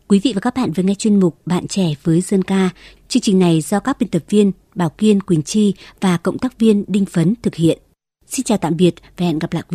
Quý vị và các bạn vừa nghe chuyên mục Bạn trẻ với dân ca. Chương trình này do các biên tập viên Bảo Kiên, Quỳnh Chi và cộng tác viên Đinh Phấn thực hiện. Xin chào tạm biệt và hẹn gặp lại quý vị.